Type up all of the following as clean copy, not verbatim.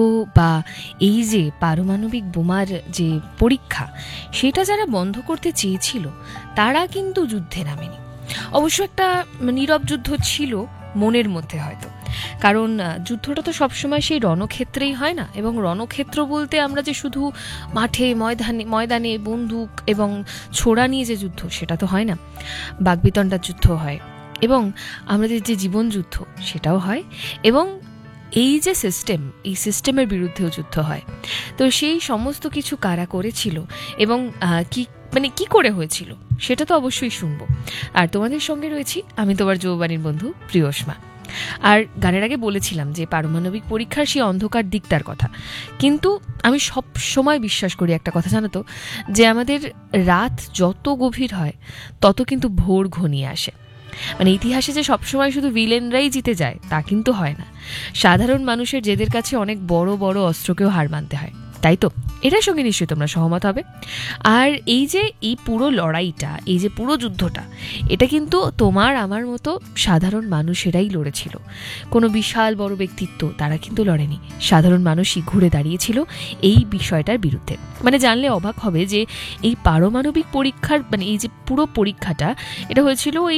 বা এই যে পারমাণবিক বোমার যে পরীক্ষা, সেটা যারা বন্ধ করতে চেয়েছিল তারা কিন্তু যুদ্ধে নামেনি। অবশ্য একটা নীরব যুদ্ধ ছিল মনের মধ্যে হয়তো, কারণ যুদ্ধটা তো সবসময় সেই রণক্ষেত্রেই হয় না। এবং রণক্ষেত্র বলতে আমরা যে শুধু মাঠে ময়দানে বন্দুক এবং ছোড়া নিয়ে যে যুদ্ধ, সেটা তো হয় না। বাকবিতণ্ডার যুদ্ধ হয়, এবং আমাদের যে জীবন যুদ্ধ সেটাও হয়, এবং এই যে সিস্টেম, এই সিস্টেমের বিরুদ্ধেও যুদ্ধ হয়। তো সেই সমস্ত কিছু কারা করেছিল এবং কি করে হয়েছিল সেটা তো অবশ্যই শুনবো। আর তোমাদের সঙ্গে রয়েছি আমি, তোমার যৌবানীর বন্ধু প্রিয়সমা। আর গানের আগে বলেছিলাম যে পারমাণবিক পরীক্ষার সেই অন্ধকার দিকটার কথা, কিন্তু আমি সব সময় বিশ্বাস করি একটা কথা, জানো তো, যে আমাদের রাত যত গভীর হয় তত কিন্তু ভোর ঘনিয়ে আসে। ইতিহাসে যে সবসময় শুধু ভিলেনরাই জিতে যায় তা কিন্তু হয় না। সাধারণ মানুষের জেদের কাছে অনেক বড় বড় অস্ত্রকেও হার মানতে হয়, তাই তো? এটার সঙ্গে নিশ্চয়ই তোমরা সহমত হবে। আর এই যে এই পুরো লড়াইটা, এই যে পুরো যুদ্ধটা, এটা কিন্তু তোমার আমার মতো সাধারণ মানুষেরাই লড়েছিল। কোনো বিশাল বড় ব্যক্তিত্ব তারা কিন্তু লড়েনি, সাধারণ মানুষই ঘুরে দাঁড়িয়েছিল এই বিষয়টার বিরুদ্ধে। জানলে অবাক হবে যে এই পারমাণবিক পরীক্ষার এই যে পুরো পরীক্ষাটা, এটা হয়েছিল ওই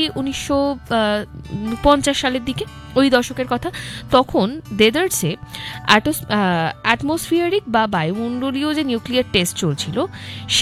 1950 সালের দিকে, ওই দশকের কথা। তখন ডেজার্টসে অ্যাটমসফিয়ারিক বা বায়ুমণ্ডলীয় যে নিউক্লিয়ার টেস্ট চলছিল,